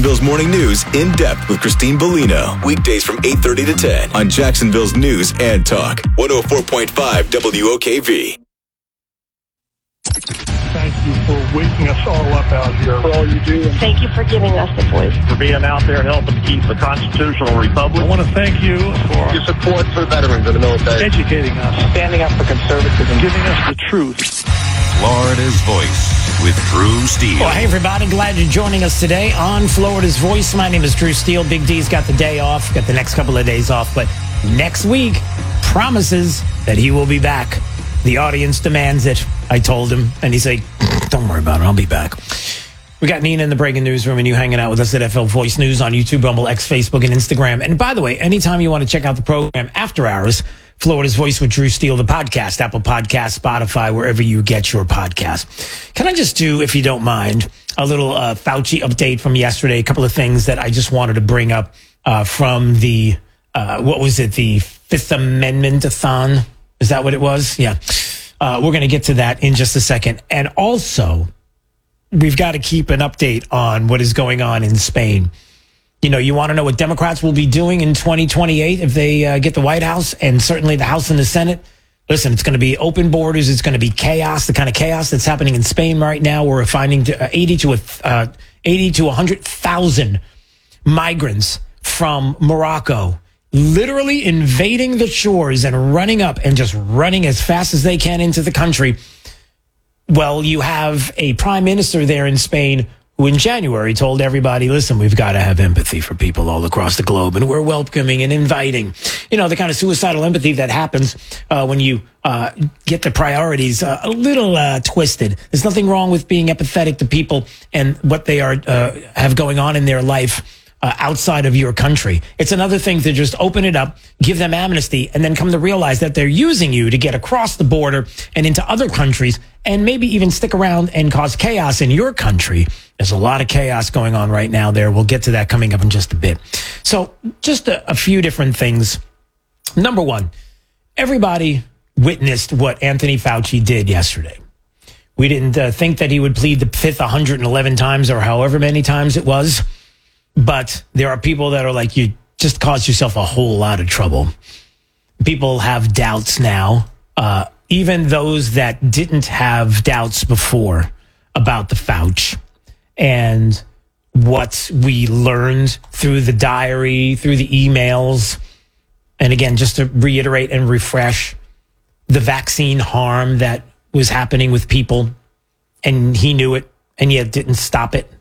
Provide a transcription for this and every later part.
Jacksonville's morning news in depth with Christine Bellino. Weekdays from 8:30 to 10 on Jacksonville's News and Talk. 104.5 WOKV. Thank you for waking us all up out here. For all you do. Thank you for giving us the voice. For being out there helping keep the constitutional republic. I want to thank you for your support for veterans of the military. Educating us. Standing up for conservatism. Giving us the truth. Florida's Voice with Drew Steele. Well, hey, everybody. Glad you're joining us today on Florida's Voice. My name is Drew Steele. Big D's got the day off, got the next couple of days off, but next week promises that he will be back. The audience demands it. I told him, and he's like, don't worry about it. I'll be back. We got Nina in the breaking newsroom, and you hanging out with us at FL Voice News on YouTube, Rumble, X, Facebook, and Instagram. And by the way, anytime you want to check out the program after hours, Florida's Voice with Drew Steele, the podcast, Apple Podcasts, Spotify, wherever you get your podcast. Can I just do, if you don't mind, a little Fauci update from yesterday? A couple of things that I just wanted to bring up from the, the Fifth Amendment-a-thon? Is that what it was? Yeah. We're going to get to that in just a second. And also, we've got to keep an update on what is going on in Spain. You know, you want to know what Democrats will be doing in 2028 if they get the White House and certainly the House and the Senate. Listen, it's going to be open borders. It's going to be chaos, the kind of chaos that's happening in Spain right now. We're finding 80 to 100,000 migrants from Morocco literally invading the shores and running up and just running as fast as they can into the country. Well, you have a prime minister there in Spain who in January told everybody, listen, we've got to have empathy for people all across the globe, and we're welcoming and inviting. You know, the kind of suicidal empathy that happens when you get the priorities a little twisted. There's nothing wrong with being empathetic to people and what they are have going on in their life outside of your country. It's another thing to just open it up, give them amnesty, and then come to realize that they're using you to get across the border and into other countries and maybe even stick around and cause chaos in your country. There's a lot of chaos going on right now there. We'll get to that coming up in just a bit. So just a few different things. Number one, everybody witnessed what Anthony Fauci did yesterday. We didn't think that he would plead the fifth 111 times or however many times it was. But there are people that are like, you just caused yourself a whole lot of trouble. People have doubts now, even those that didn't have doubts before about the Fauci and what we learned through the diary, through the emails. And again, just to reiterate and refresh, the vaccine harm that was happening with people, and he knew it, and yet didn't stop it.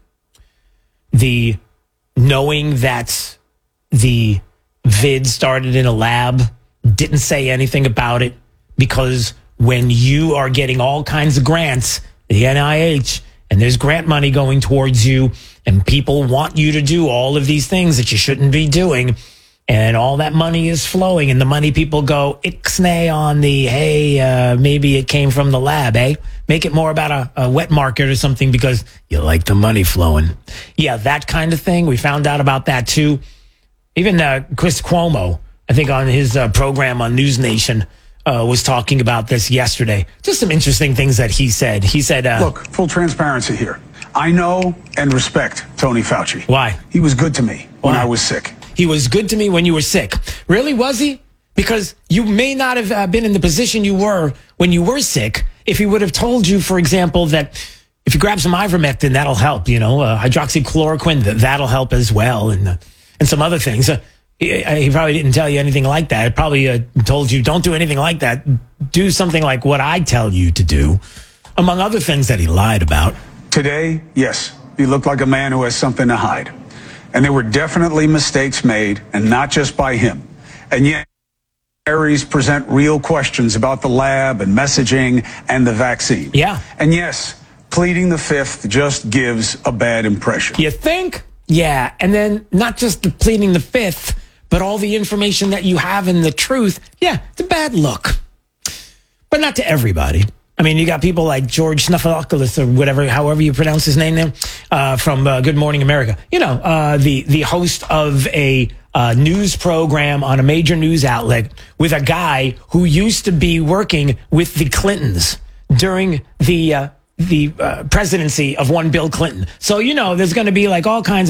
The knowing that the vid started in a lab, didn't say anything about it, because when you are getting all kinds of grants, the NIH, and there's grant money going towards you, and people want you to do all of these things that you shouldn't be doing, and all that money is flowing, and the money people go ixnay on the, hey, maybe it came from the lab, eh? Make it more about a wet market or something because you like the money flowing. Yeah, that kind of thing. We found out about that too. Even Chris Cuomo, I think on his program on News Nation, was talking about this yesterday. Just some interesting things that he said. He said, look, full transparency here. I know and respect Tony Fauci. Why? He was good to me when I was sick. He was good to me when you were sick. Really, was he? Because you may not have been in the position you were when you were sick if he would have told you, for example, that if you grab some ivermectin, that'll help, hydroxychloroquine, that'll help as well, and some other things. He probably didn't tell you anything like that. He probably told you, don't do anything like that. Do something like what I tell you to do, among other things that he lied about. Today, yes, he looked like a man who has something to hide. And there were definitely mistakes made, and not just by him. And yet, diaries present real questions about the lab and messaging and the vaccine. Yeah. And yes, pleading the fifth just gives a bad impression. You think? Yeah. And then not just the pleading the fifth, but all the information that you have and the truth. Yeah, it's a bad look. But not to everybody. I mean, you got people like George Snuffleupagus or whatever, however you pronounce his name there, from Good Morning America. The host of a news program on a major news outlet with a guy who used to be working with the Clintons during the presidency of one Bill Clinton. So, there's going to be like all kinds of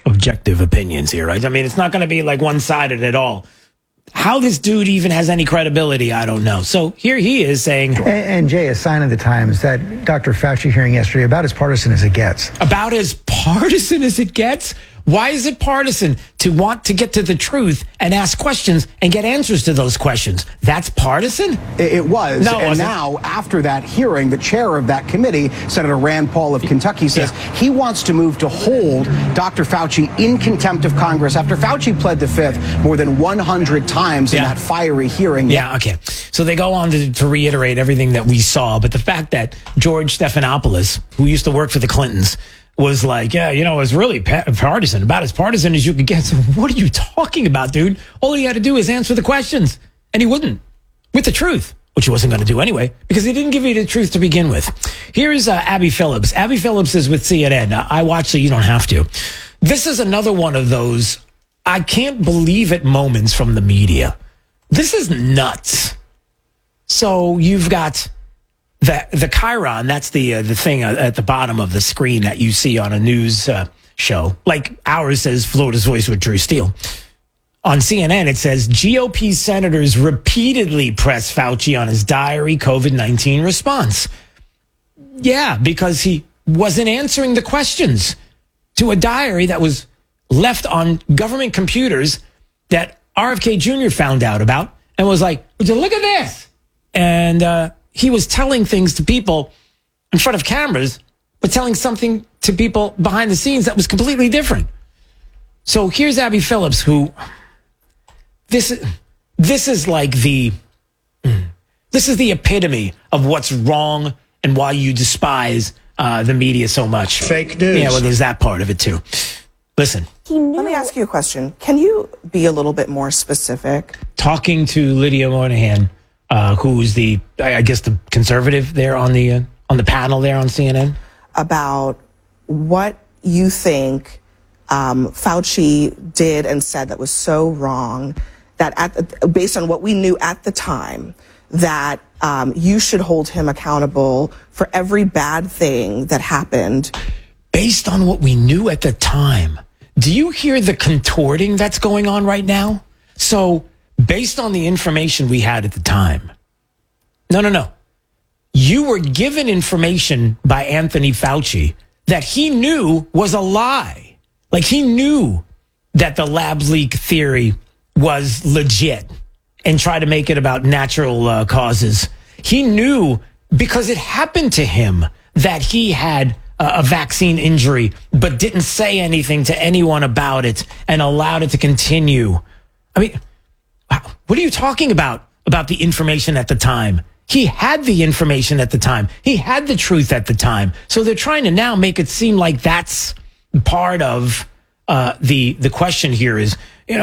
objective opinions here, right? I mean, it's not going to be like one-sided at all. How this dude even has any credibility, I don't know. So here he is saying... And Jay, a sign of the times that Dr. Fauci hearing yesterday, about as partisan as it gets. About as partisan as it gets? Why is it partisan to want to get to the truth and ask questions and get answers to those questions? That's partisan? It was. No, and now, after that hearing, the chair of that committee, Senator Rand Paul of Kentucky, says he wants to move to hold Dr. Fauci in contempt of Congress after Fauci pled the fifth more than 100 times in that fiery hearing. Yeah, okay. So they go on to reiterate everything that we saw. But the fact that George Stephanopoulos, who used to work for the Clintons, was like, yeah, it was really partisan, about as partisan as you could get. So what are you talking about, dude? All he had to do is answer the questions. And he wouldn't, with the truth, which he wasn't going to do anyway, because he didn't give you the truth to begin with. Here's Abby Phillips. Abby Phillips is with CNN. I watch, so you don't have to. This is another one of those I can't believe it moments from the media. This is nuts. So you've got... The chyron, that's the thing at the bottom of the screen that you see on a news show. Like ours says Florida's Voice with Drew Steele. On CNN, it says GOP senators repeatedly press Fauci on his diary COVID-19 response. Yeah, because he wasn't answering the questions to a diary that was left on government computers that RFK Jr. found out about and was like, would you look at this? And he was telling things to people in front of cameras, but telling something to people behind the scenes that was completely different. So here's Abby Phillips, who this is like this is the epitome of what's wrong and why you despise the media so much. Fake news. Yeah, well, there's that part of it too. Listen. Let me ask you a question. Can you be a little bit more specific? Talking to Lydia Moynihan, who's the conservative there on the panel there on CNN, about what you think Fauci did and said that was so wrong that based on what we knew at the time, that you should hold him accountable for every bad thing that happened. Based on what we knew at the time. Do you hear the contorting that's going on right now? So based on the information we had at the time. No. You were given information by Anthony Fauci that he knew was a lie. Like he knew that the labs leak theory was legit and tried to make it about natural causes. He knew because it happened to him that he had a vaccine injury, but didn't say anything to anyone about it and allowed it to continue. I mean, what are you talking about the information at the time? He had the information at the time. He had the truth at the time. So they're trying to now make it seem like that's part of the question here is,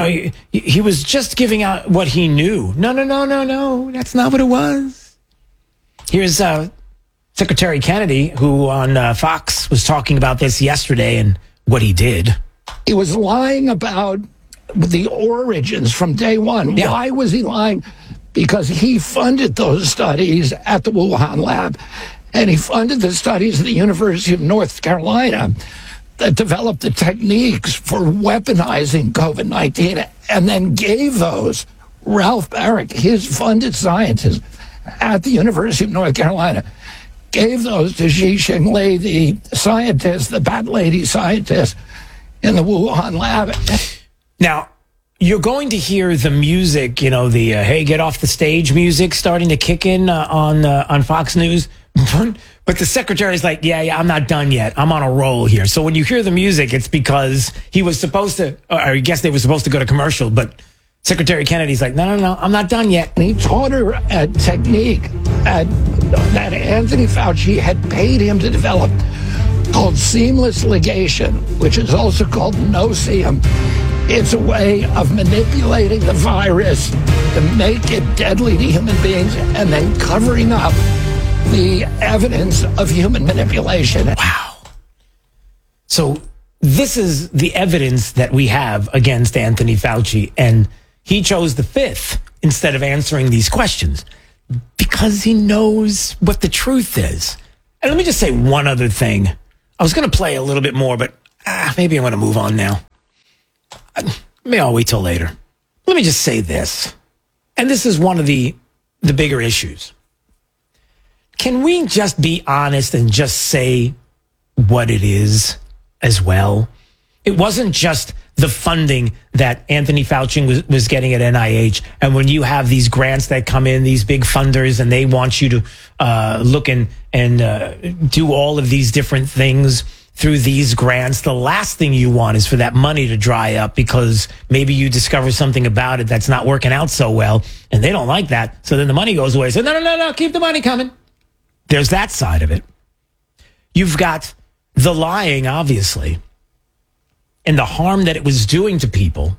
he was just giving out what he knew. No. That's not what it was. Here's Secretary Kennedy, who on Fox was talking about this yesterday and what he did. He was lying about the origins from day one. Yeah. Why was he lying? Because he funded those studies at the Wuhan lab, and he funded the studies at the University of North Carolina that developed the techniques for weaponizing COVID-19, and then gave those, Ralph Barrick, his funded scientist at the University of North Carolina, gave those to Xi Jinping, the scientist, the bat lady scientist in the Wuhan lab. Now, you're going to hear the music, the hey, get off the stage music starting to kick in on Fox News. But the secretary's like, yeah, I'm not done yet. I'm on a roll here. So when you hear the music, it's because he was supposed to, or I guess they were supposed to go to commercial, but Secretary Kennedy's like, no, I'm not done yet. And he taught her a technique that Anthony Fauci had paid him to develop called seamless ligation, which is also called no-seum. It's a way of manipulating the virus to make it deadly to human beings and then covering up the evidence of human manipulation. Wow. So this is the evidence that we have against Anthony Fauci, and he chose the fifth instead of answering these questions because he knows what the truth is. And let me just say one other thing. I was going to play a little bit more, but maybe I'm going to move on now. Maybe I'll wait till later. Let me just say this, and this is one of the bigger issues. Can we just be honest and just say what it is as well? It wasn't just the funding that Anthony Fauci was getting at NIH. And when you have these grants that come in, these big funders, and they want you to look and do all of these different things through these grants, the last thing you want is for that money to dry up because maybe you discover something about it that's not working out so well, and they don't like that. So then the money goes away. So no, keep the money coming. There's that side of it. You've got the lying, obviously, and the harm that it was doing to people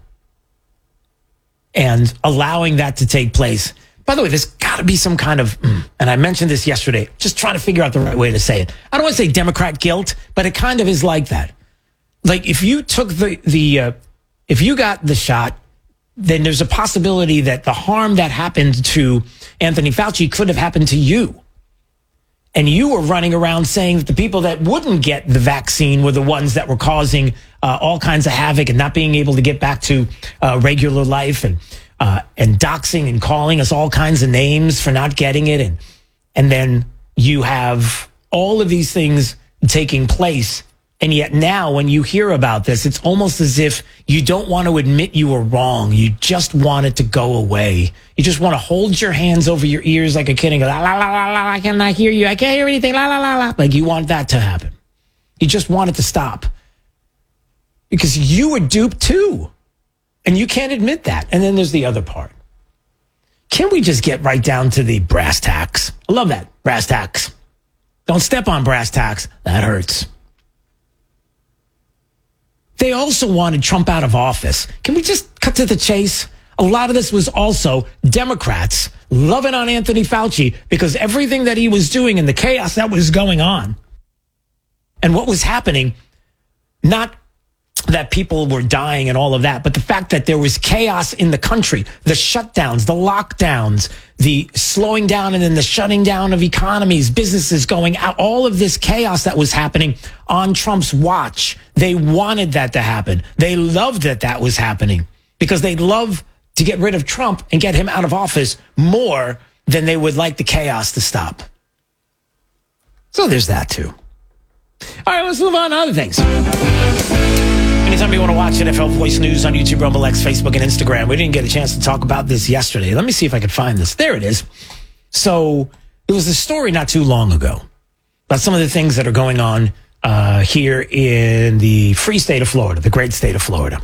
and allowing that to take place. By the way, there's got to be some kind of, and I mentioned this yesterday, just trying to figure out the right way to say it. I don't want to say Democrat guilt, but it kind of is like that. Like if you took if you got the shot, then there's a possibility that the harm that happened to Anthony Fauci could have happened to you. And you were running around saying that the people that wouldn't get the vaccine were the ones that were causing all kinds of havoc and not being able to get back to regular life and doxing and calling us all kinds of names for not getting it. And then you have all of these things taking place. And yet now when you hear about this, it's almost as if you don't want to admit you were wrong. You just want it to go away. You just want to hold your hands over your ears like a kid and go, la, la, la, la, la, I cannot hear you. I can't hear anything, la, la, la, la. Like you want that to happen. You just want it to stop. Because you were duped too. And you can't admit that. And then there's the other part. Can we just get right down to the brass tacks? I love that. Brass tacks. Don't step on brass tacks. That hurts. They also wanted Trump out of office. Can we just cut to the chase? A lot of this was also Democrats loving on Anthony Fauci because everything that he was doing and the chaos that was going on and what was happening, not that people were dying and all of that, but the fact that there was chaos in the country, the shutdowns, the lockdowns, the slowing down and then the shutting down of economies, businesses going out, all of this chaos that was happening on Trump's watch. They wanted that to happen. They loved that that was happening because they'd love to get rid of Trump and get him out of office more than they would like the chaos to stop. So there's that too. All right, let's move on to other things. Anytime you want to watch NFL Voice News on YouTube, Rumble, X, Facebook, and Instagram. We didn't get a chance to talk about this yesterday. Let me see if I could find this. There it is. So there was a story not too long ago about some of the things that are going on here in the free state of Florida, the great state of Florida.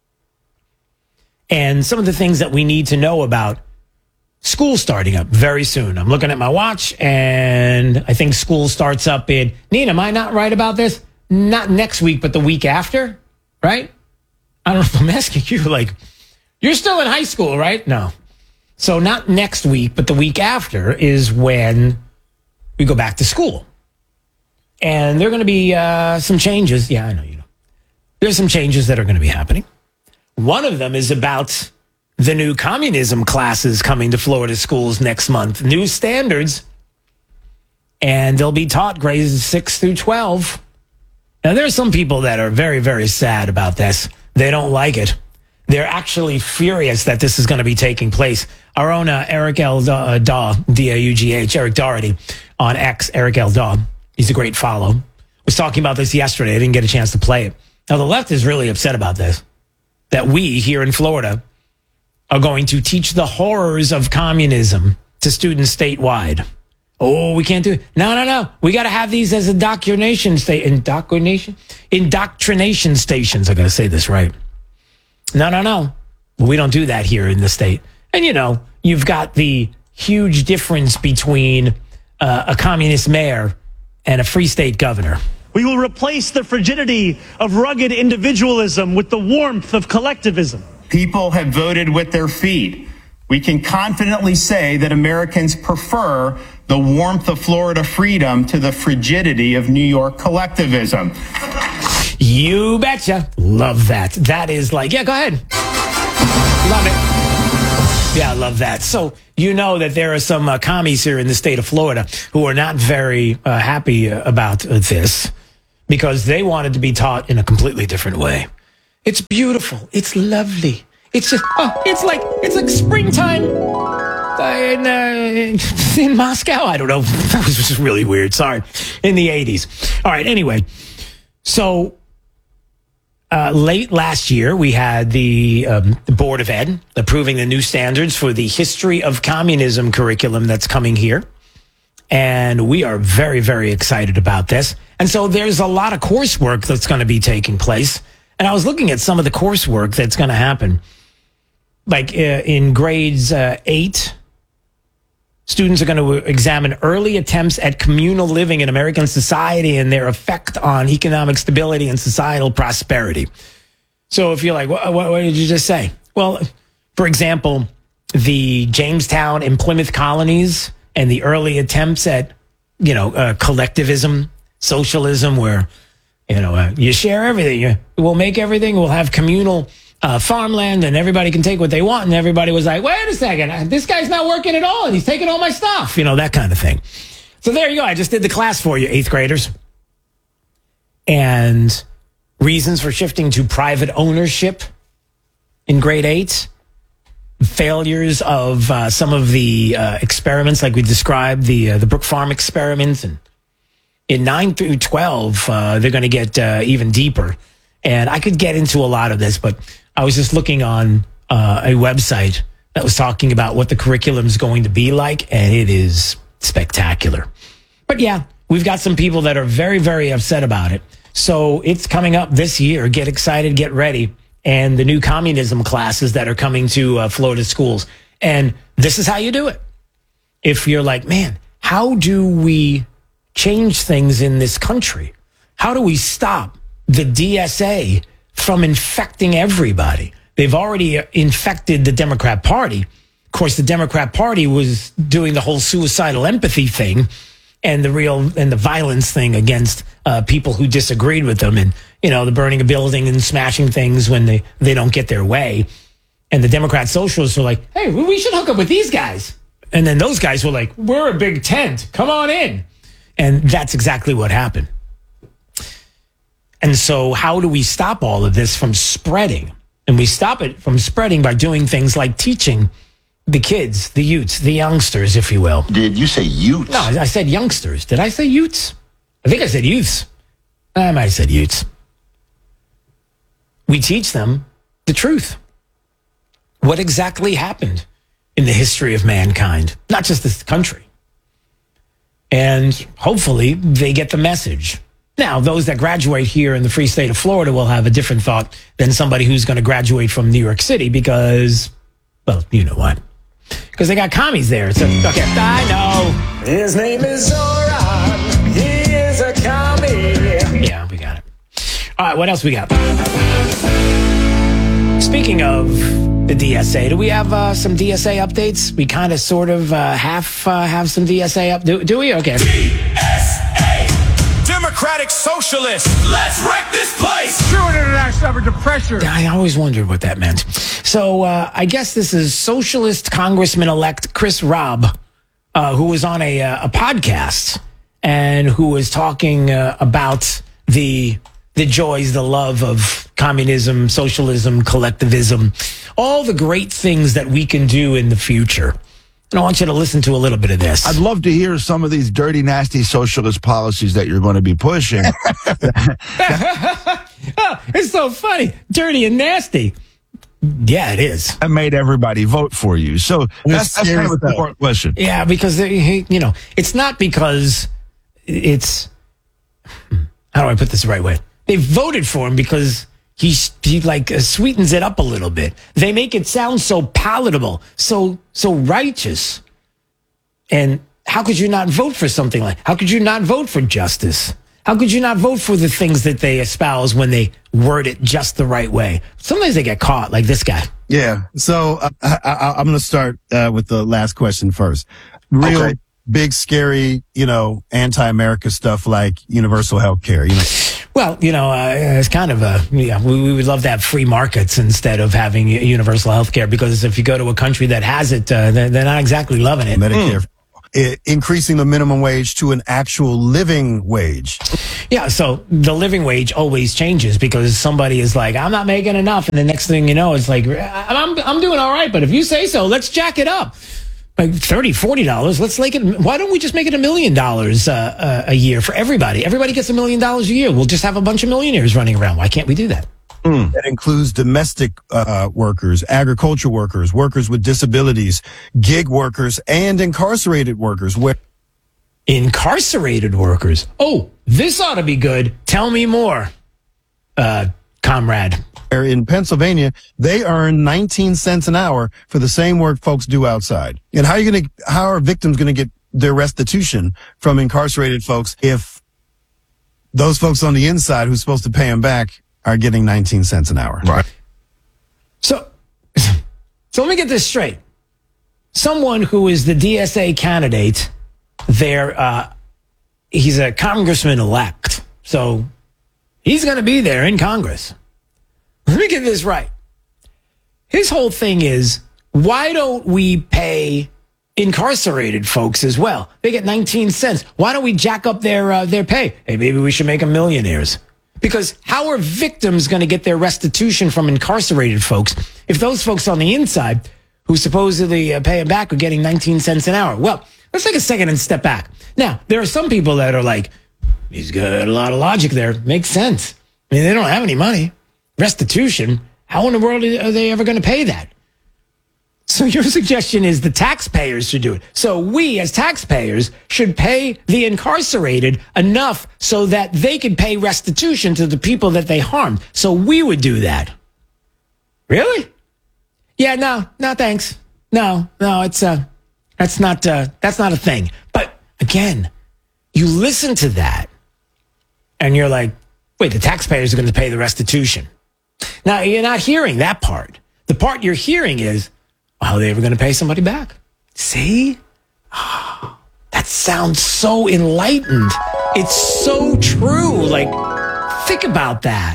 And some of the things that we need to know about school starting up very soon. I'm looking at my watch, and I think school starts up in, Nina, am I not right about this? Not next week, but the week after? Right? I don't know if I'm asking you, like, you're still in high school, right? No. So not next week, but the week after is when we go back to school. And there are going to be some changes. Yeah, I know you know. There's some changes that are going to be happening. One of them is about the new communism classes coming to Florida schools next month. New standards. And they'll be taught grades 6 through 12. Now, there are some people that are very, very sad about this. They don't like it. They're actually furious that this is going to be taking place. Our own Eric L. Daw, D-A-U-G-H, Eric Doherty on X, Eric L. Daw. He's a great follow. Was talking about this yesterday. I didn't get a chance to play it. Now, the left is really upset about this, that we here in Florida are going to teach the horrors of communism to students statewide. Oh, we can't do it. No. We got to have these as indoctrination stations. I got to say this right. No. We don't do that here in the state. And, you know, you've got the huge difference between a communist mayor and a free state governor. We will replace the frigidity of rugged individualism with the warmth of collectivism. People have voted with their feet. We can confidently say that Americans prefer the warmth of Florida freedom to the frigidity of New York collectivism. You betcha. Love that. That is like, yeah, go ahead. Love it. Yeah, I love that. So you know that there are some commies here in the state of Florida who are not very happy about this because they wanted to be taught in a completely different way. It's beautiful. It's lovely. It's just, it's like springtime in Moscow. I don't know. That was just really weird. Sorry. In the 80s. All right. Anyway, so late last year, we had the Board of Ed approving the new standards for the history of communism curriculum that's coming here. And we are very, very excited about this. And so there's a lot of coursework that's going to be taking place. And I was looking at some of the coursework that's going to happen. Like in grades 8, students are going to examine early attempts at communal living in American society and their effect on economic stability and societal prosperity. So if you're like, what did you just say? Well, for example, the Jamestown and Plymouth colonies and the early attempts at, collectivism, socialism, where, you share everything. We'll make everything. We'll have communal farmland and everybody can take what they want. And everybody was like, wait a second, this guy's not working at all and he's taking all my stuff, that kind of thing. So there you go. I just did the class for you, 8th graders. And reasons for shifting to private ownership in grade 8. Failures of some of the experiments, like we described, the Brook Farm experiments. And in 9 through 12, they're going to get even deeper. And I could get into a lot of this, but I was just looking on a website that was talking about what the curriculum is going to be like, and it is spectacular. But yeah, we've got some people that are very, very upset about it. So it's coming up this year. Get excited, get ready. And the new communism classes that are coming to Florida schools. And this is how you do it. If you're like, man, how do we change things in this country? How do we stop the DSA from infecting everybody? They've already infected the Democrat Party. Of course, the Democrat Party was doing the whole suicidal empathy thing and the violence thing against people who disagreed with them, and the burning a building and smashing things when they don't get their way. And the Democrat socialists were like, hey, we should hook up with these guys. And then those guys were like, we're a big tent. Come on in. And that's exactly what happened. And so how do we stop all of this from spreading? And we stop it from spreading by doing things like teaching the kids, the youths, the youngsters, if you will. Did you say youths? No, I said youngsters. Did I say youths? I think I said youths. I might have said youths. We teach them the truth. What exactly happened in the history of mankind, not just this country. And hopefully they get the message. Now, those that graduate here in the free state of Florida will have a different thought than somebody who's going to graduate from New York City because, well, you know what? Because they got commies there. So, okay, I know. His name is Zoran. He is a commie. Yeah, we got it. All right, what else we got? Speaking of the DSA, do we have some DSA updates? We kind of sort of have some DSA up. Do we? Okay. DSA, Democratic Socialists. Let's wreck this place. True international effort to pressure. I always wondered what that meant. So I guess this is Socialist Congressman-elect Chris Robb, who was on a podcast and who was talking about the joys, the love of communism, socialism, collectivism, all the great things that we can do in the future. And I want you to listen to a little bit of this. I'd love to hear some of these dirty, nasty socialist policies that you're going to be pushing. It's so funny. Dirty and nasty. Yeah, it is. That made everybody vote for you. So that's kind of a important question. Yeah, because, it's not because it's, how do I put this the right way? They voted for him because he sweetens it up a little bit. They make it sound so palatable, so righteous. And how could you not vote for something like? How could you not vote for justice? How could you not vote for the things that they espouse when they word it just the right way? Sometimes they get caught, like this guy. Yeah. So I'm going to start with the last question first. Real big, scary, anti-America stuff like universal health care. Well, it's kind of we would love to have free markets instead of having universal health care, because if you go to a country that has it, they're not exactly loving it. Medicare. increasing the minimum wage to an actual living wage. Yeah, so the living wage always changes because somebody is like, I'm not making enough. And the next thing you know, it's like, I'm doing all right, but if you say so, let's jack it up. Like $30, $40, let's make it. Why don't we just make it $1 million a year for everybody? Everybody gets $1 million a year. We'll just have a bunch of millionaires running around. Why can't we do that? That includes domestic workers, agricultural workers, workers with disabilities, gig workers, and incarcerated workers. Incarcerated workers? Oh, this ought to be good. Tell me more, comrade. In Pennsylvania, they earn 19 cents an hour for the same work folks do outside. And how are victims going to get their restitution from incarcerated folks if those folks on the inside who's supposed to pay them back are getting 19 cents an hour? Right. So let me get this straight. Someone who is the DSA candidate there, he's a congressman-elect. So he's going to be there in Congress. Let me get this right. His whole thing is, why don't we pay incarcerated folks as well? They get 19 cents. Why don't we jack up their pay? Hey, maybe we should make them millionaires. Because how are victims going to get their restitution from incarcerated folks if those folks on the inside who supposedly pay them back are getting 19 cents an hour? Well, let's take a second and step back. Now, there are some people that are like, he's got a lot of logic there. Makes sense. I mean, they don't have any money. Restitution, how in the world are they ever going to pay that? So your suggestion is the taxpayers should do it. So we as taxpayers should pay the incarcerated enough so that they can pay restitution to the people that they harmed. So we would do that. Really? Yeah, no, thanks. No, it's that's not a thing. But again, you listen to that and you're like, wait, the taxpayers are going to pay the restitution. Now, you're not hearing that part. The part you're hearing is, how are they ever going to pay somebody back? See? Oh, that sounds so enlightened. It's so true. Like, think about that.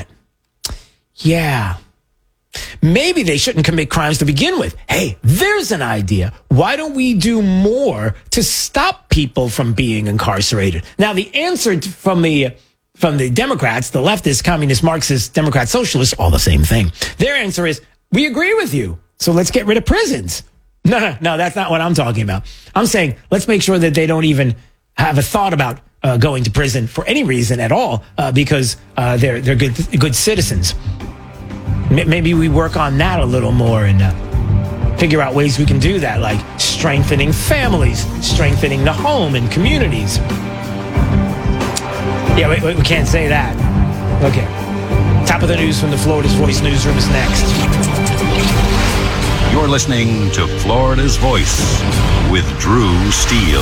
Yeah. Maybe they shouldn't commit crimes to begin with. Hey, there's an idea. Why don't we do more to stop people from being incarcerated? Now, the answer from the Democrats, the leftist, communist, Marxist, Democrat, socialists, all the same thing. Their answer is, we agree with you, so let's get rid of prisons. No, that's not what I'm talking about. I'm saying, let's make sure that they don't even have a thought about going to prison for any reason at all, because they're good citizens. Maybe we work on that a little more and figure out ways we can do that, like strengthening families, strengthening the home and communities. Yeah, wait, we can't say that. Okay. Top of the news from the Florida's Voice newsroom is next. You're listening to Florida's Voice with Drew Steele.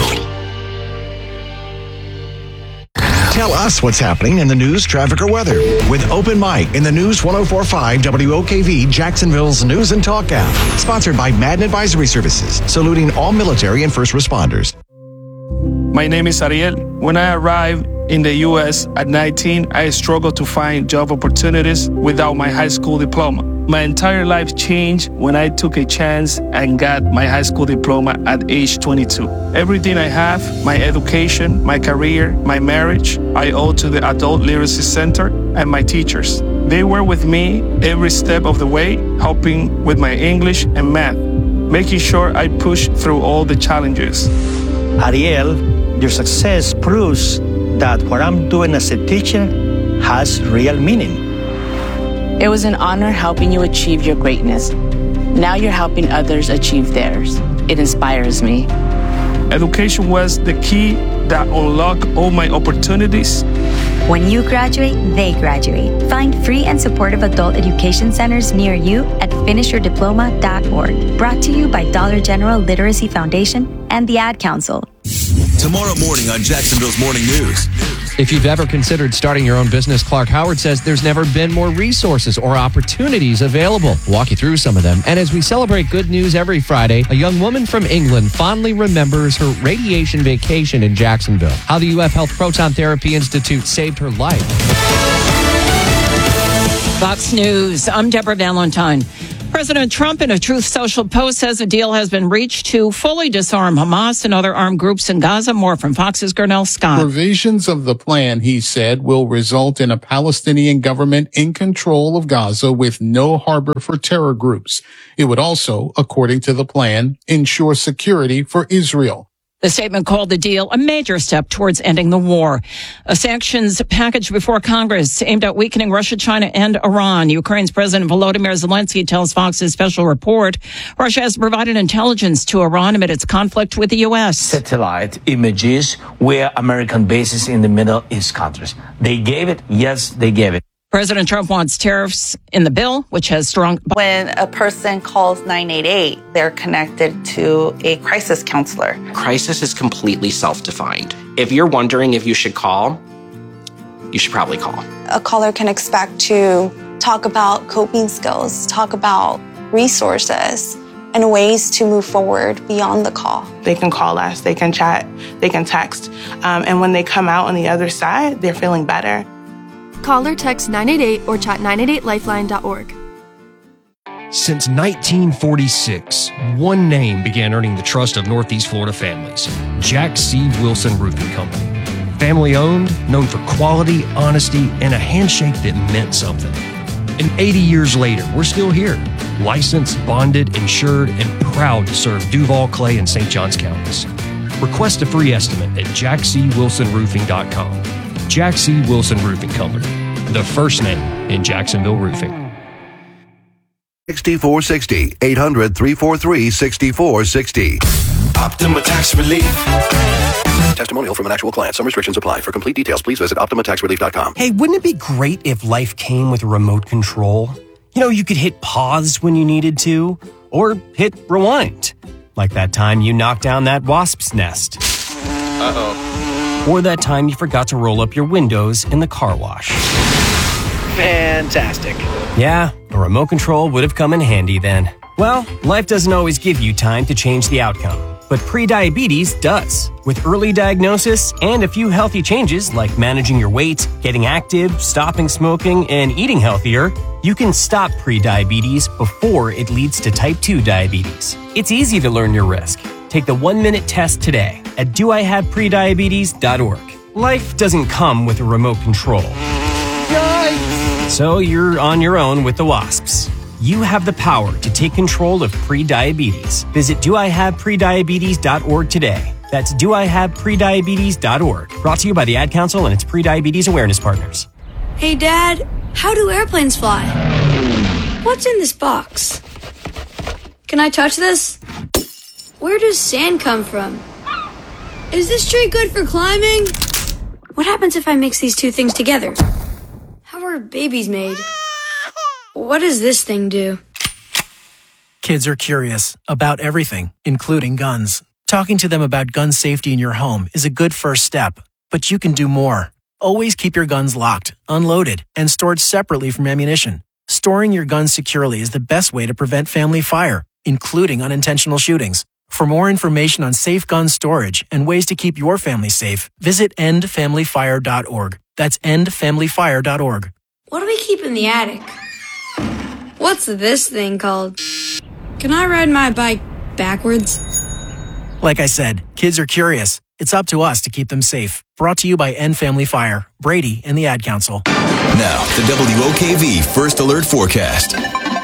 Tell us what's happening in the news, traffic, or weather with Open Mic in the News 104.5 WOKV, Jacksonville's News and Talk app. Sponsored by Madden Advisory Services, saluting all military and first responders. My name is Ariel. When I arrived in the U.S. at 19, I struggled to find job opportunities without my high school diploma. My entire life changed when I took a chance and got my high school diploma at age 22. Everything I have, my education, my career, my marriage, I owe to the Adult Literacy Center and my teachers. They were with me every step of the way, helping with my English and math, making sure I pushed through all the challenges. Ariel, your success proves that what I'm doing as a teacher has real meaning. It was an honor helping you achieve your greatness. Now you're helping others achieve theirs. It inspires me. Education was the key that unlocked all my opportunities. When you graduate, they graduate. Find free and supportive adult education centers near you at finishyourdiploma.org. Brought to you by Dollar General Literacy Foundation and the Ad Council. Tomorrow morning on Jacksonville's Morning News. If you've ever considered starting your own business, Clark Howard says there's never been more resources or opportunities available. We'll walk you through some of them. And as we celebrate good news every Friday, a young woman from England fondly remembers her radiation vacation in Jacksonville. How the UF Health Proton Therapy Institute saved her life. Fox News. I'm Deborah Valentine. President Trump, in a Truth Social post, says a deal has been reached to fully disarm Hamas and other armed groups in Gaza. More from Fox's Gernell Scott. Provisions of the plan, he said, will result in a Palestinian government in control of Gaza with no harbor for terror groups. It would also, according to the plan, ensure security for Israel. The statement called the deal a major step towards ending the war. A sanctions package before Congress aimed at weakening Russia, China, and Iran. Ukraine's President Volodymyr Zelensky tells Fox's special report Russia has provided intelligence to Iran amid its conflict with the U.S. Satellite images where American bases in the Middle East countries. They gave it. Yes, they gave it. President Trump wants tariffs in the bill, which has strong... When a person calls 988, they're connected to a crisis counselor. Crisis is completely self-defined. If you're wondering if you should call, you should probably call. A caller can expect to talk about coping skills, talk about resources, and ways to move forward beyond the call. They can call us, they can chat, they can text, and when they come out on the other side, they're feeling better. Call or text 988 or chat 988lifeline.org. Since 1946, one name began earning the trust of Northeast Florida families: Jack C. Wilson Roofing Company. Family owned, known for quality, honesty, and a handshake that meant something. And 80 years later, we're still here, licensed, bonded, insured, and proud to serve Duval, Clay, and St. Johns counties. Request a free estimate at jackcwilsonroofing.com. Jack C. Wilson Roofing Company, the first name in Jacksonville roofing. 6460, 800-343-6460. Optima Tax Relief. Testimonial from an actual client. Some restrictions apply. For complete details, please visit OptimaTaxRelief.com. Hey, wouldn't it be great if life came with a remote control? You know, you could hit pause when you needed to, or hit rewind. Like that time you knocked down that wasp's nest. Uh-oh. Or that time you forgot to roll up your windows in the car wash. Fantastic. Yeah, a remote control would have come in handy then. Well, life doesn't always give you time to change the outcome, but prediabetes does. With early diagnosis and a few healthy changes like managing your weight, getting active, stopping smoking, and eating healthier, you can stop prediabetes before it leads to type 2 diabetes. It's easy to learn your risk. Take the 1-minute test today at doihaveprediabetes.org. Life doesn't come with a remote control. Yikes! So you're on your own with the wasps. You have the power to take control of prediabetes. Visit doihaveprediabetes.org today. That's doihaveprediabetes.org. Brought to you by the Ad Council and its prediabetes awareness partners. Hey, Dad, how do airplanes fly? What's in this box? Can I touch this? Where does sand come from? Is this tree good for climbing? What happens if I mix these two things together? How are babies made? What does this thing do? Kids are curious about everything, including guns. Talking to them about gun safety in your home is a good first step, but you can do more. Always keep your guns locked, unloaded, and stored separately from ammunition. Storing your guns securely is the best way to prevent family fire, including unintentional shootings. For more information on safe gun storage and ways to keep your family safe, visit endfamilyfire.org. That's endfamilyfire.org. What do we keep in the attic? What's this thing called? Can I ride my bike backwards? Like I said, kids are curious. It's up to us to keep them safe. Brought to you by End Family Fire, Brady, and the Ad Council. Now, the WOKV First Alert Forecast.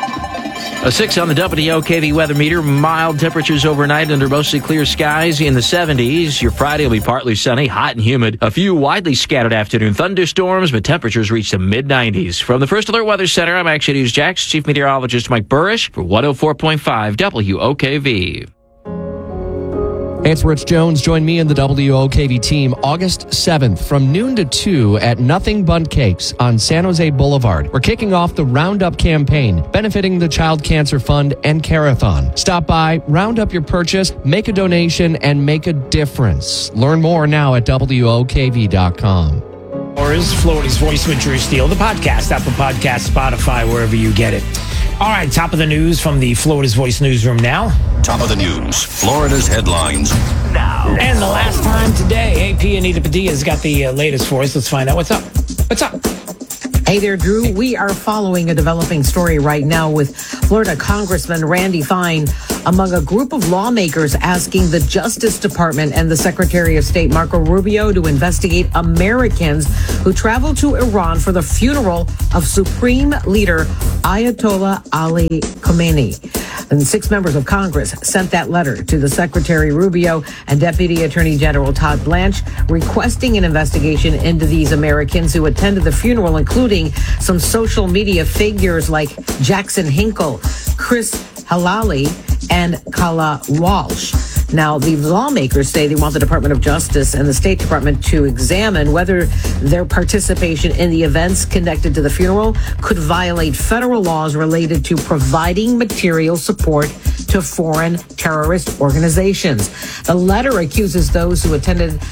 A 6 on the WOKV weather meter. Mild temperatures overnight under mostly clear skies in the 70s. Your Friday will be partly sunny, hot and humid. A few widely scattered afternoon thunderstorms, but temperatures reach the mid-90s. From the First Alert Weather Center, I'm Action News Jax Chief Meteorologist Mike Burrish for 104.5 WOKV. Hey, it's Rich Jones. Join me and the WOKV team August 7th from noon to 2 at Nothing Bundt Cakes on San Jose Boulevard. We're kicking off the Roundup campaign, benefiting the Child Cancer Fund and Carathon. Stop by, round up your purchase, make a donation, and make a difference. Learn more now at WOKV.com. Or is Florida's Voice with Drew Steele, the podcast, Apple Podcast, Spotify, wherever you get it. All right, top of the news from the Florida's Voice newsroom now. Top of the news, Florida's headlines now. And the last time today, AP Anita Padilla's got the latest for us. Let's find out what's up. What's up? Hey there, Drew. We are following a developing story right now with Florida Congressman Randy Fine among a group of lawmakers asking the Justice Department and the Secretary of State, Marco Rubio, to investigate Americans who traveled to Iran for the funeral of Supreme Leader Ayatollah Ali Khamenei. And 6 members of Congress sent that letter to the Secretary Rubio and Deputy Attorney General Todd Blanche requesting an investigation into these Americans who attended the funeral, including some social media figures like Jackson Hinkle, Chris Halali, and Kala Walsh. Now, the lawmakers say they want the Department of Justice and the State Department to examine whether their participation in the events connected to the funeral could violate federal laws related to providing material support to foreign terrorist organizations. The letter accuses those who attended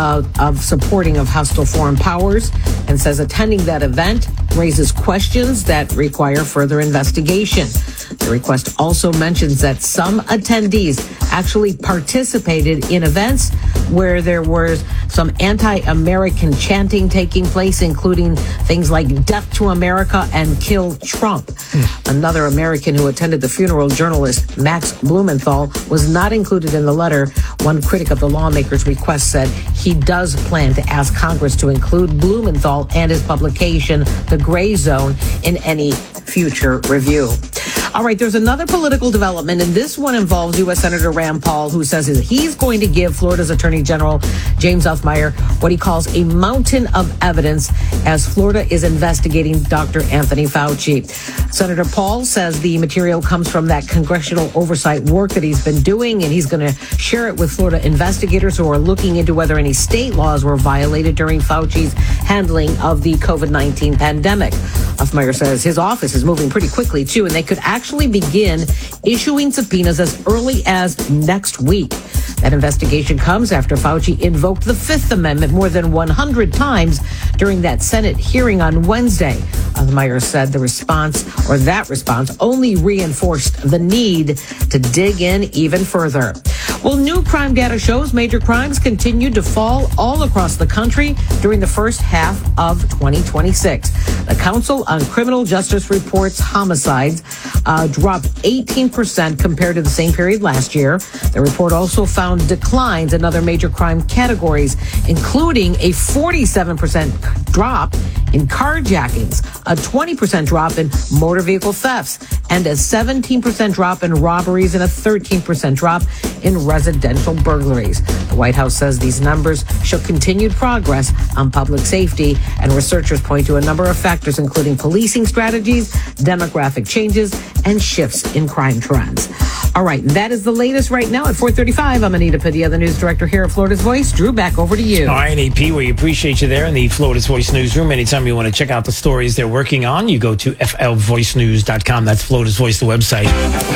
of supporting of hostile foreign powers and says attending that event raises questions that require further investigation. The request also mentions that some attendees actually participated in events where there was some anti-American chanting taking place, including things like "Death to America" and "Kill Trump." Another American who attended the funeral, journalist Max Blumenthal, was not included in the letter. One critic of the lawmakers' request said he does plan to ask Congress to include Blumenthal and his publication, The Gray Zone, in any future review. All right, there's another political development, and this one involves U.S. Senator Rand Paul, who says he's going to give Florida's Attorney General James Othmeyer what he calls a mountain of evidence as Florida is investigating Dr. Anthony Fauci. Senator Paul says the material comes from that congressional oversight work that he's been doing, and he's going to share it with Florida investigators who are looking into whether any state laws were violated during Fauci's handling of the COVID-19 pandemic. Othmeyer says his office is moving pretty quickly, too, and they could actually begin issuing subpoenas as early as next week. That investigation comes after Fauci invoked the Fifth Amendment more than 100 times during that Senate hearing on Wednesday. Othmeyer said that response only reinforced the need to dig in even further. Well, new crime data shows major crimes continued to fall all across the country during the first half of 2026. The Council on Criminal Justice reports homicides dropped 18% compared to the same period last year. The report also found declines in other major crime categories, including a 47% drop in carjackings, a 20% drop in motor vehicle thefts, and a 17% drop in robberies and a 13% drop in residential burglaries. The White House says these numbers show continued progress on public safety, and researchers point to a number of factors, including policing strategies, demographic changes, and shifts in crime trends. All right, that is the latest right now at 4:35. I'm Anita Padilla, the news director here at Florida's Voice. Drew, back over to you. All right, AP, we appreciate you there in the Florida's Voice newsroom. Anytime you want to check out the stories they're working on, you go to flvoicenews.com. That's Florida's Voice, the website.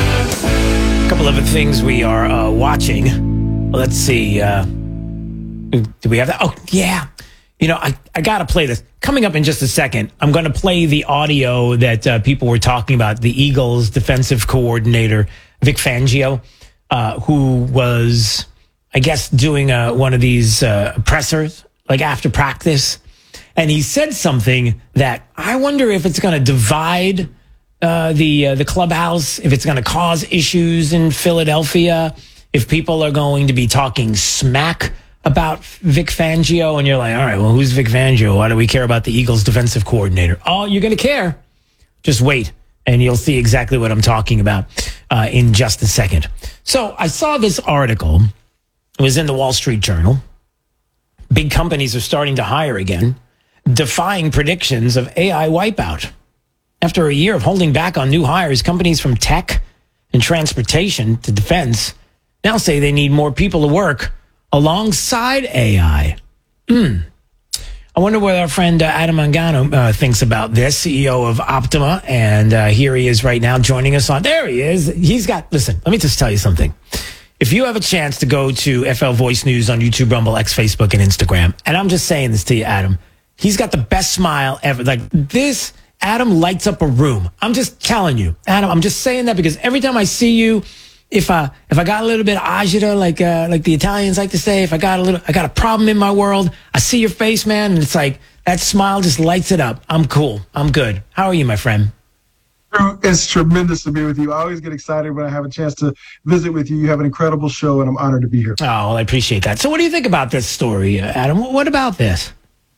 A couple other things we are watching. Let's see. Do we have that? Oh, yeah. You know, I got to play this. Coming up in just a second, I'm going to play the audio that people were talking about, the Eagles defensive coordinator, Vic Fangio, who was, I guess, doing one of these pressers, like after practice. And he said something that I wonder if it's going to divide the clubhouse, if it's going to cause issues in Philadelphia, if people are going to be talking smack about Vic Fangio. And you're like, all right, well, who's Vic Fangio? Why do we care about the Eagles defensive coordinator? Oh, you're going to care. Just wait, and you'll see exactly what I'm talking about in just a second. So I saw this article. It was in the Wall Street Journal. Big companies are starting to hire again, defying predictions of AI wipeout. After a year of holding back on new hires, companies from tech and transportation to defense now say they need more people to work alongside AI. I wonder what our friend Adam Mangano thinks about this, CEO of Optima. And here he is right now joining us on. There he is. Listen, let me just tell you something. If you have a chance to go to FL Voice News on YouTube, Rumble, X, Facebook, and Instagram, and I'm just saying this to you, Adam, he's got the best smile ever. Like this, Adam lights up a room. I'm just telling you, Adam, I'm just saying that because every time I see you, if I got a little bit of agita, like the Italians like to say, if I got a problem in my world, I see your face, man, and it's like That smile just lights it up. I'm cool. I'm good. How are you, my friend? It's tremendous to be with you. I always get excited when I have a chance to visit with you. You have an incredible show, and I'm honored to be here. Oh, well, I appreciate that. So what do you think about this story, Adam? What about this?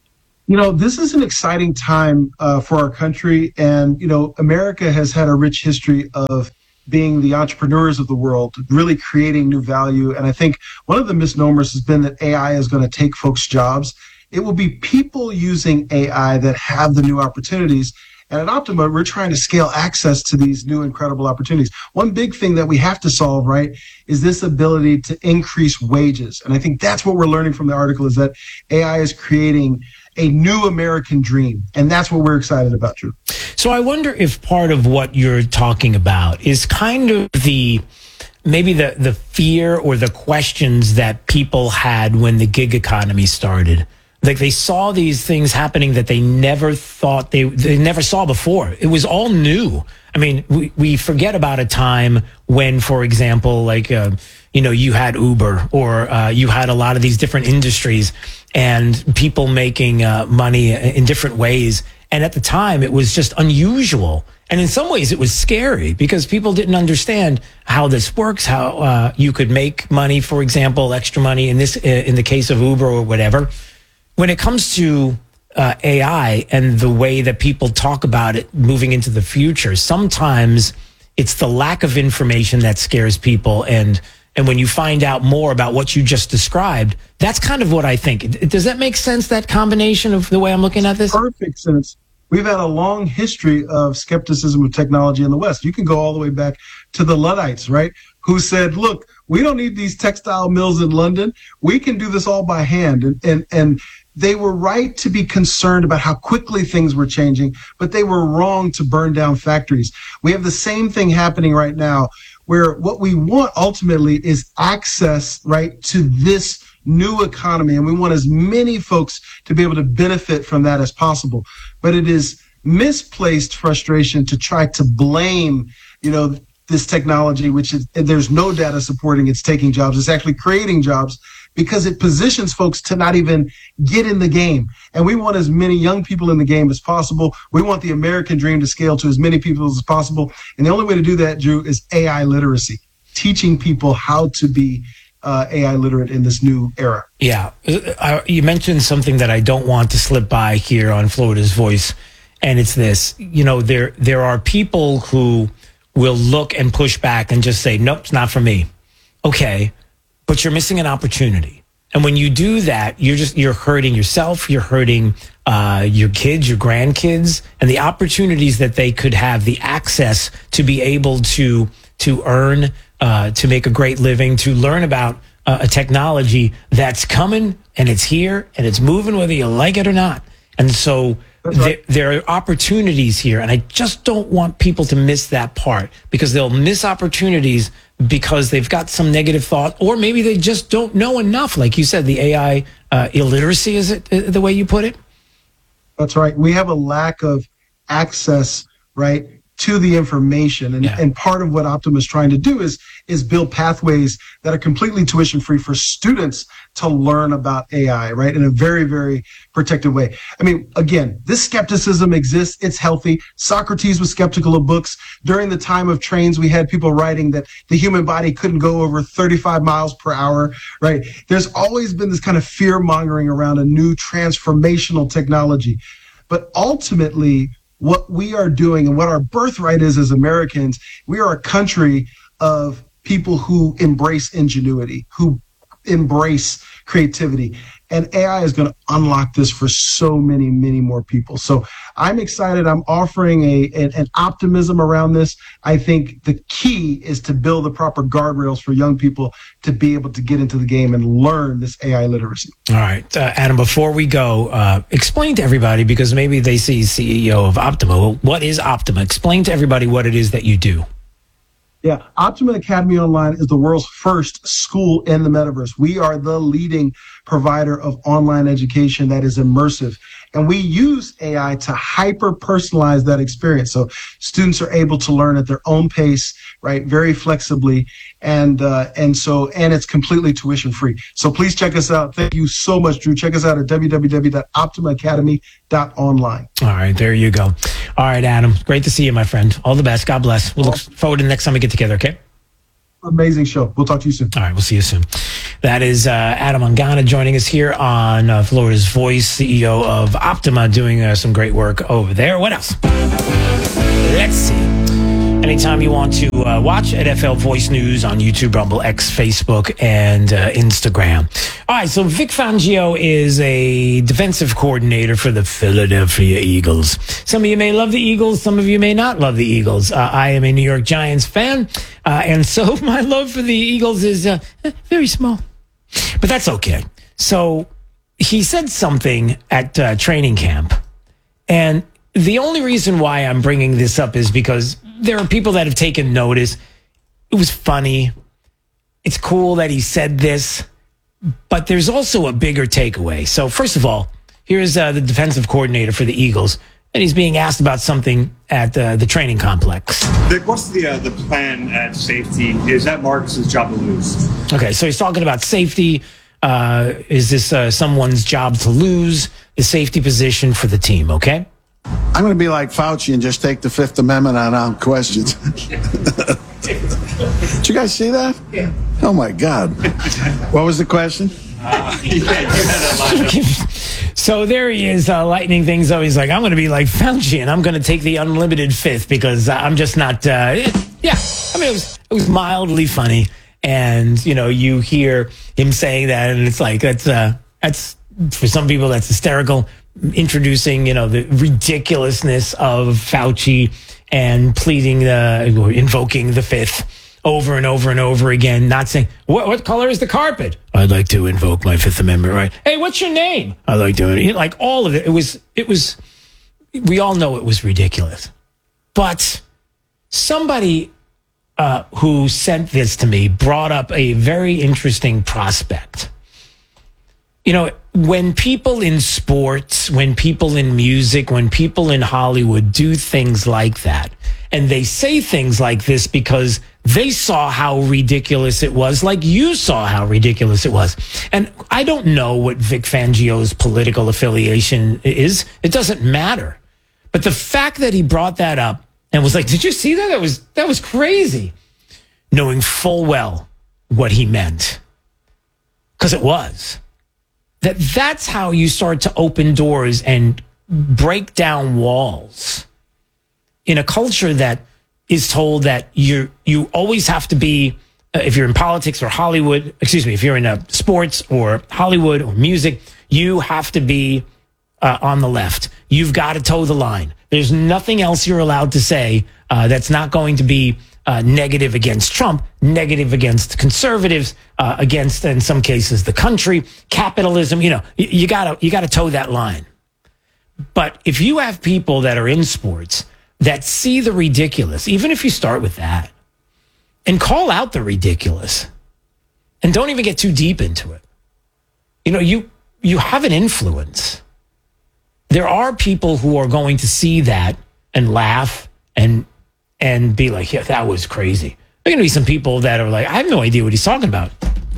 This is an exciting time for our country. And, America has had a rich history of being the entrepreneurs of the world, really creating new value. And I think one of the misnomers has been that AI is going to take folks' jobs. It will be people using AI that have the new opportunities. And at Optima, we're trying to scale access to these new incredible opportunities. One big thing that we have to solve, right, is this ability to increase wages. And I think that's what we're learning from the article, is that AI is creating a new American dream. And that's what we're excited about, Drew. So I wonder if part of what you're talking about is kind of maybe the fear or the questions that people had when the gig economy started. Like they saw these things happening that they never thought they never saw before. It was all new. I mean, we forget about a time when, for example, you had Uber or you had a lot of these different industries and people making money in different ways. And at the time, it was just unusual. And in some ways, it was scary because people didn't understand how this works, how you could make money, for example, extra money in the case of Uber or whatever. When it comes to AI and the way that people talk about it moving into the future, sometimes it's the lack of information that scares people. And when you find out more about what you just described, that's kind of what I think. Does that make sense, that combination of the way I'm looking at this? Perfect sense. We've had a long history of skepticism of technology in the West. You can go all the way back to the Luddites, right? Who said, look, we don't need these textile mills in London. We can do this all by hand. And they were right to be concerned about how quickly things were changing, but they were wrong to burn down factories. We have the same thing happening right now, where what we want ultimately is access, right, to this new economy. And we want as many folks to be able to benefit from that as possible. But it is misplaced frustration to try to blame, this technology, which is, there's no data supporting it's taking jobs. It's actually creating jobs because it positions folks to not even get in the game. And we want as many young people in the game as possible. We want the American dream to scale to as many people as possible. And the only way to do that, Drew, is AI literacy, teaching people how to be AI literate in this new era. Yeah. You mentioned something that I don't want to slip by here on Florida's Voice. And it's this, there are people who will look and push back and just say, nope, it's not for me. Okay. But you're missing an opportunity. And when you do that, you're hurting yourself, you're hurting your kids, your grandkids, and the opportunities that they could have, the access to be able to earn, to make a great living, to learn about a technology that's coming and it's here and it's moving whether you like it or not. And so there are opportunities here. And I just don't want people to miss that part because they'll miss opportunities because they've got some negative thought, or maybe they just don't know enough. Like you said, the AI illiteracy, is it the way you put it? That's right. We have a lack of access, right, to the information. And part of what Optima is trying to do is build pathways that are completely tuition free for students to learn about AI, right, in a very, very protected way. I mean, again, this skepticism exists. It's healthy. Socrates was skeptical of books. During the time of trains, we had people writing that the human body couldn't go over 35 miles per hour, right? There's always been this kind of fear mongering around a new transformational technology. But ultimately, what we are doing and what our birthright is as Americans, we are a country of people who embrace ingenuity, who embrace creativity. And AI is going to unlock this for so many, many more people. So I'm excited. I'm offering an optimism around this. I think the key is to build the proper guardrails for young people to be able to get into the game and learn this AI literacy. All right. Adam, before we go, explain to everybody, because maybe they see CEO of Optima. What is Optima? Explain to everybody what it is that you do. Yeah, Optima Academy Online is the world's first school in the metaverse. We are the leading provider of online education that is immersive. And we use AI to hyper personalize that experience. So students are able to learn at their own pace, right? Very flexibly. And it's completely tuition free. So please check us out. Thank you so much, Drew. Check us out at www.optimaacademy.online. All right, there you go. All right, Adam. Great to see you, my friend. All the best. God bless. We'll look forward to the next time we get together, okay? Amazing show. We'll talk to you soon. All right, we'll see you soon. That is Adam Ongana joining us here on Florida's Voice, CEO of Optima, doing some great work over there. What else? Let's see. Anytime you want to watch NFL Voice News on YouTube, Rumble, X, Facebook, and Instagram. All right, so Vic Fangio is a defensive coordinator for the Philadelphia Eagles. Some of you may love the Eagles. Some of you may not love the Eagles. I am a New York Giants fan, and so my love for the Eagles is very small. But that's okay. So he said something at training camp, and the only reason why I'm bringing this up is because there are people that have taken notice. It was funny. It's cool that he said this, but there's also a bigger takeaway. So first of all, here's the defensive coordinator for the Eagles, and he's being asked about something at the training complex. Vic, what's the plan at safety? Is that Marcus's job to lose? Okay, so he's talking about safety. Is this someone's job to lose the safety position for the team, okay? I'm going to be like Fauci and just take the Fifth Amendment on questions. Did you guys see that? Yeah. Oh, my God. What was the question? So there he is, lightening things up. He's like, I'm going to be like Fauci, and I'm going to take the unlimited fifth because I'm just not. Yeah, I mean, it was mildly funny, and you hear him saying that, and it's like that's for some people that's hysterical. Introducing, the ridiculousness of Fauci and pleading or invoking the fifth over and over and over again, not saying, what color is the carpet? I'd like to invoke my Fifth Amendment right. Hey, what's your name? I like doing it. Like all of it. It was, we all know it was ridiculous. But somebody who sent this to me brought up a very interesting prospect. When people in sports, when people in music, when people in Hollywood do things like that, and they say things like this because they saw how ridiculous it was, like you saw how ridiculous it was. And I don't know what Vic Fangio's political affiliation is. It doesn't matter. But the fact that he brought that up and was like, did you see that? That was crazy. Knowing full well what he meant. Because it was. That's how you start to open doors and break down walls in a culture that is told that you always have to be, if you're in politics or Hollywood, if you're in sports or Hollywood or music, you have to be on the left. You've got to toe the line. There's nothing else you're allowed to say that's not going to be negative against Trump, negative against conservatives, against, in some cases, the country, capitalism. You gotta toe that line. But if you have people that are in sports that see the ridiculous, even if you start with that, and call out the ridiculous, and don't even get too deep into it, you have an influence. There are people who are going to see that and laugh and be like, yeah, that was crazy. There are going to be some people that are like, I have no idea what he's talking about.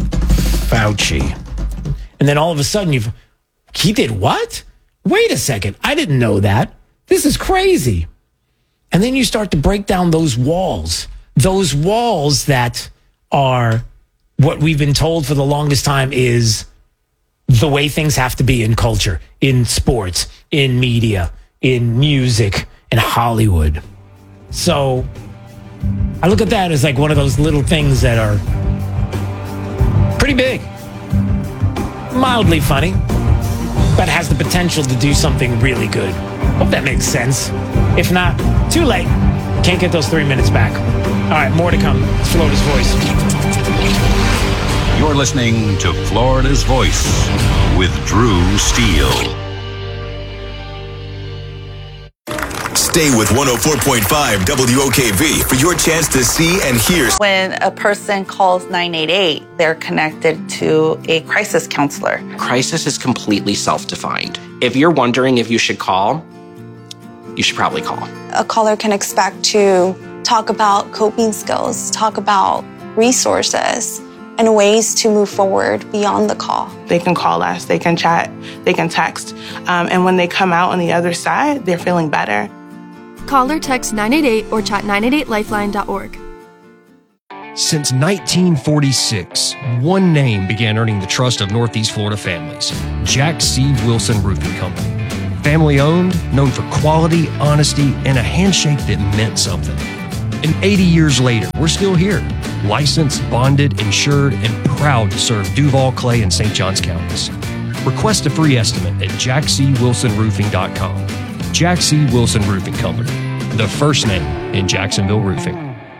Fauci. And then all of a sudden he did what? Wait a second. I didn't know that. This is crazy. And then you start to break down those walls that are what we've been told for the longest time is the way things have to be in culture, in sports, in media, in music, in Hollywood. So I look at that as like one of those little things that are pretty big, mildly funny, but has the potential to do something really good. Hope that makes sense. If not, too late. Can't get those 3 minutes back. All right, more to come. It's Florida's Voice. You're listening to Florida's Voice with Drew Steele. Stay with 104.5 WOKV for your chance to see and hear. When a person calls 988, they're connected to a crisis counselor. Crisis is completely self-defined. If you're wondering if you should call, you should probably call. A caller can expect to talk about coping skills, talk about resources, and ways to move forward beyond the call. They can call us, they can chat, they can text. And when they come out on the other side, they're feeling better. Call or text 988 or chat 988lifeline.org. Since 1946, one name began earning the trust of Northeast Florida families: Jack C. Wilson Roofing Company. Family owned, known for quality, honesty, and a handshake that meant something. And 80 years later, we're still here, licensed, bonded, insured, and proud to serve Duval, Clay, and St. Johns counties. Request a free estimate at jackcwilsonroofing.com. Jack C. Wilson Roofing Company, the first name in Jacksonville roofing.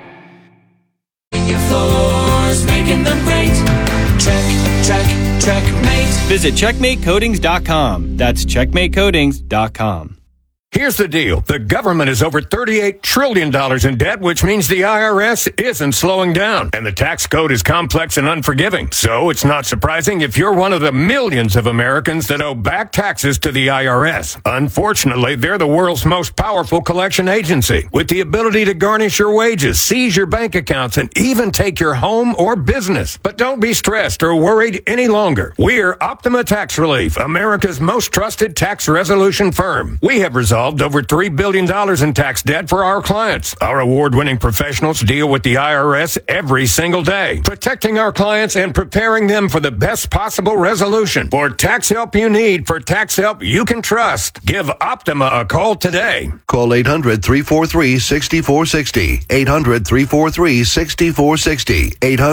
Your floors, making them great. Checkmate. Visit checkmatecoatings.com. That's checkmatecoatings.com. Here's the deal. The government is over $38 trillion in debt, which means the IRS isn't slowing down. And the tax code is complex and unforgiving. So it's not surprising if you're one of the millions of Americans that owe back taxes to the IRS. Unfortunately, they're the world's most powerful collection agency, with the ability to garnish your wages, seize your bank accounts, and even take your home or business. But don't be stressed or worried any longer. We're Optima Tax Relief, America's most trusted tax resolution firm. We have resolved over $3 billion in tax debt for our clients. Our award-winning professionals deal with the IRS every single day, protecting our clients and preparing them for the best possible resolution. For tax help you need, for tax help you can trust, give Optima a call today. Call 800-343-6460. 800-343-6460.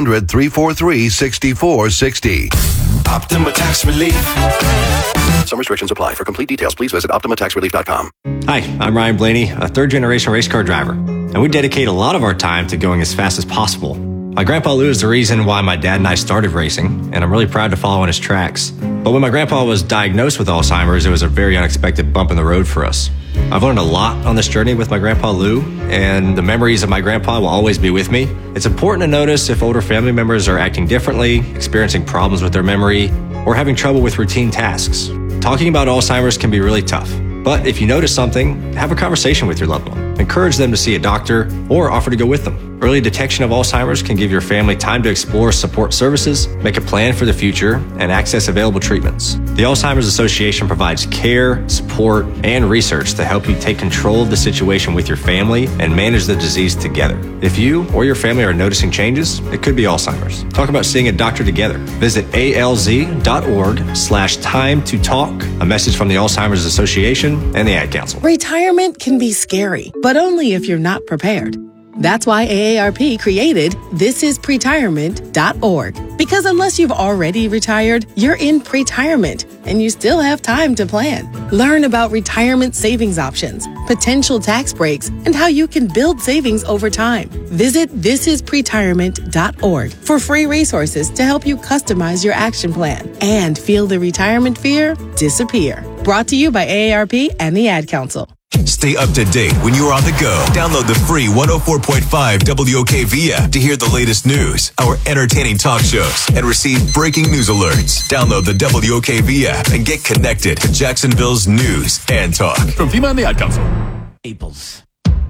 800-343-6460. Optima Tax Relief. Some restrictions apply. For complete details, please visit OptimaTaxRelief.com. Hi, I'm Ryan Blaney, a third-generation race car driver, and we dedicate a lot of our time to going as fast as possible. My Grandpa Lou is the reason why my dad and I started racing, and I'm really proud to follow in his tracks. But when my grandpa was diagnosed with Alzheimer's, it was a very unexpected bump in the road for us. I've learned a lot on this journey with my Grandpa Lou, and the memories of my grandpa will always be with me. It's important to notice if older family members are acting differently, experiencing problems with their memory, or having trouble with routine tasks. Talking about Alzheimer's can be really tough, but if you notice something, have a conversation with your loved one. Encourage them to see a doctor or offer to go with them. Early detection of Alzheimer's can give your family time to explore support services, make a plan for the future, and access available treatments. The Alzheimer's Association provides care, support, and research to help you take control of the situation with your family and manage the disease together. If you or your family are noticing changes, it could be Alzheimer's. Talk about seeing a doctor together. Visit alz.org/time to talk. A message from the Alzheimer's Association and the Ad Council. Retirement can be scary, but only if you're not prepared. That's why AARP created thisispretirement.org. Because unless you've already retired, you're in pretirement and you still have time to plan. Learn about retirement savings options, potential tax breaks, and how you can build savings over time. Visit thisispretirement.org for free resources to help you customize your action plan and feel the retirement fear disappear. Brought to you by AARP and the Ad Council. Stay up to date when you're on the go. Download the free 104.5 WOKV app to hear the latest news, our entertaining talk shows, and receive breaking news alerts. Download the WOKV app and get connected to Jacksonville's news and talk. From FEMA and the Ad Council. Naples.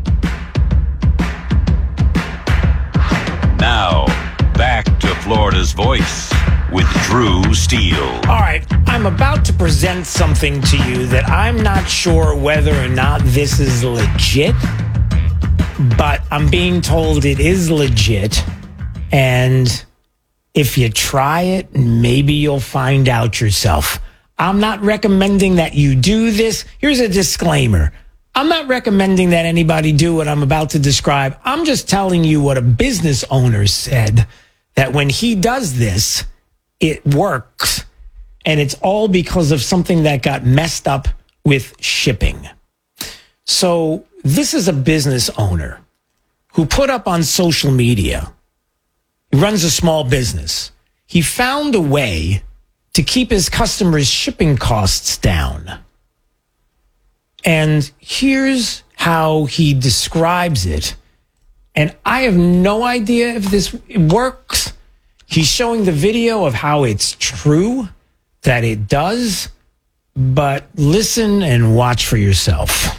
Now, back to Florida's Voice with Drew Steele. All right, I'm about to present something to you that I'm not sure whether or not this is legit, but I'm being told it is legit. And if you try it, maybe you'll find out yourself. I'm not recommending that you do this. Here's a disclaimer. I'm not recommending that anybody do what I'm about to describe. I'm just telling you what a business owner said, that when he does this, it works, and it's all because of something that got messed up with shipping. So this is a business owner who put up on social media. He runs a small business. He found a way to keep his customers' shipping costs down. And here's how he describes it. And I have no idea if this works. He's showing the video of how it's true that it does, but listen and watch for yourself.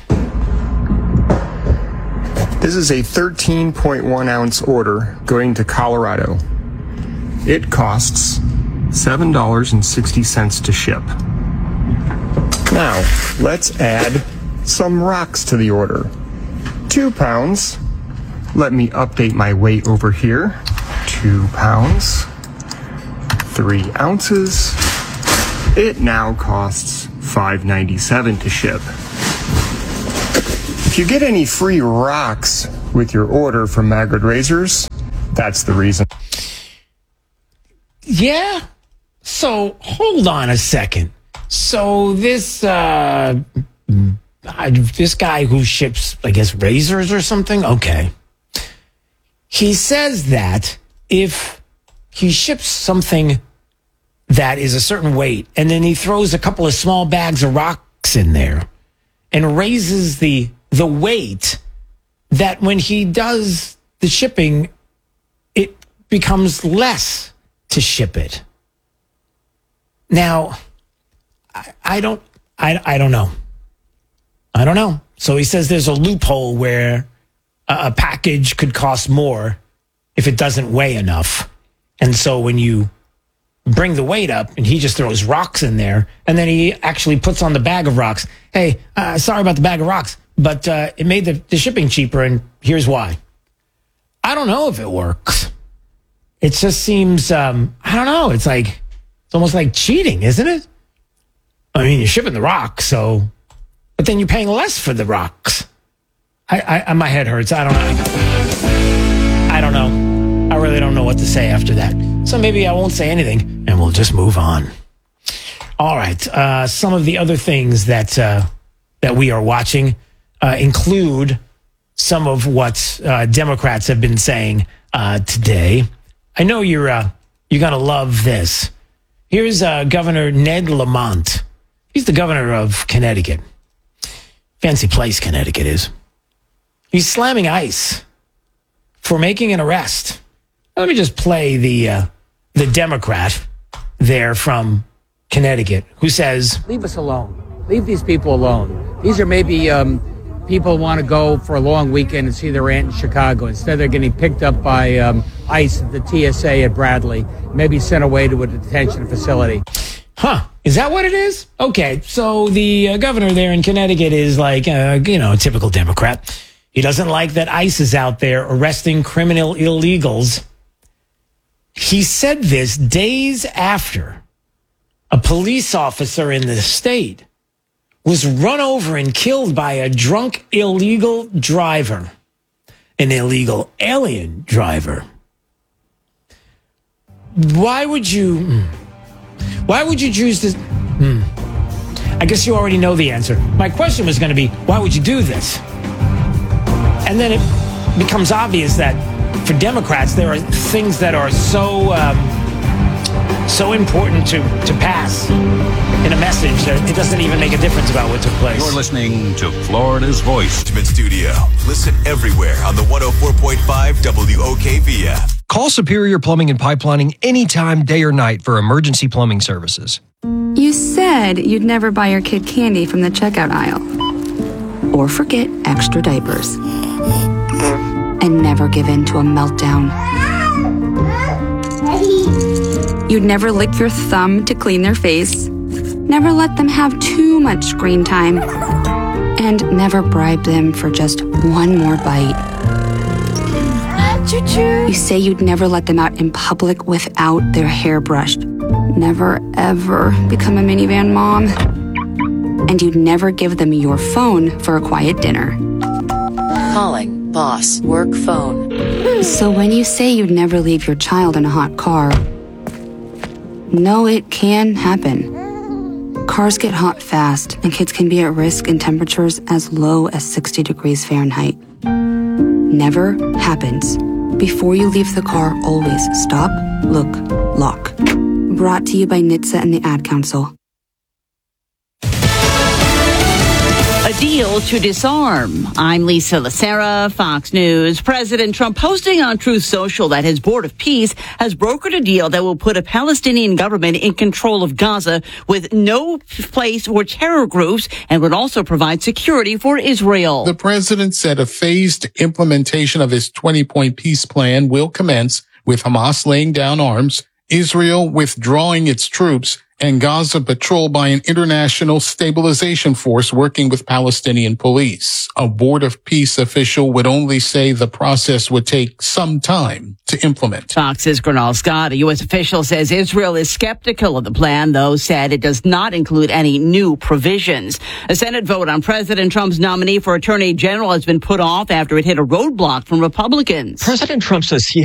This is a 13.1 ounce order going to Colorado. It costs $7.60 to ship. Now, let's add some rocks to the order. 2 pounds. Let me update my weight over here. 2 pounds. 3 ounces. It now costs $5.97 to ship. If you get any free rocks with your order from Magrid Razors, that's the reason. Yeah? So, hold on a second. So, this guy who ships, I guess, razors or something? Okay. He says that if he ships something that is a certain weight, and then he throws a couple of small bags of rocks in there and raises the weight, that when he does the shipping, it becomes less to ship it. Now, I don't know. I don't know. So he says there's a loophole where a package could cost more if it doesn't weigh enough. And so when you bring the weight up and he just throws rocks in there, and then he actually puts on the bag of rocks. Hey, sorry about the bag of rocks, but it made the shipping cheaper, and here's why. I don't know if it works. It just seems, I don't know. It's almost like cheating, isn't it? I mean, you're shipping the rocks, but then you're paying less for the rocks. My head hurts. I don't know. I really don't know what to say after that. So maybe I won't say anything, and we'll just move on. All right. Some of the other things that we are watching include some of what Democrats have been saying today. I know you're going to love this. Here's Governor Ned Lamont. He's the governor of Connecticut. Fancy place Connecticut is. He's slamming ICE for making an arrest. Let me just play the Democrat there from Connecticut who says, leave us alone. Leave these people alone. These are maybe people who want to go for a long weekend and see their aunt in Chicago. Instead, they're getting picked up by ICE at the TSA at Bradley, maybe sent away to a detention facility. Huh. Is that what it is? Okay. So the governor there in Connecticut is like, a typical Democrat. He doesn't like that ICE is out there arresting criminal illegals. He said this days after a police officer in the state was run over and killed by a drunk illegal driver, an illegal alien driver. Why would you choose this? I guess you already know the answer. My question was going to be, why would you do this? And then it becomes obvious that for Democrats, there are things that are so important to pass in a message that it doesn't even make a difference about what took place. You're listening to Florida's Voice. Studio. Listen everywhere on the 104.5 WOKV. Call Superior Plumbing and Pipelining anytime, day or night, for emergency plumbing services. You said you'd never buy your kid candy from the checkout aisle. Or forget extra diapers. And never give in to a meltdown. You'd never lick your thumb to clean their face. Never let them have too much screen time. And never bribe them for just one more bite. You say you'd never let them out in public without their hair brushed. Never, ever become a minivan mom. And you'd never give them your phone for a quiet dinner. Calling boss work phone. So when you say you'd never leave your child in a hot car, no, it can happen. Cars get hot fast, and kids can be at risk in temperatures as low as 60 degrees Fahrenheit. Never happens. Before you leave the car, always stop, look, lock. Brought to you by NHTSA and the Ad Council. A deal to disarm. I'm Lisa Lacera, Fox News. President Trump posting on Truth Social that his Board of Peace has brokered a deal that will put a Palestinian government in control of Gaza with no place for terror groups and would also provide security for Israel. The president said a phased implementation of his 20-point peace plan will commence with Hamas laying down arms, Israel withdrawing its troops, and Gaza patrolled by an international stabilization force working with Palestinian police. A Board of Peace official would only say the process would take some time to implement. Fox's Gernal Scott, a U.S. official, says Israel is skeptical of the plan, though said it does not include any new provisions. A Senate vote on President Trump's nominee for Attorney General has been put off after it hit a roadblock from Republicans. President Trump says he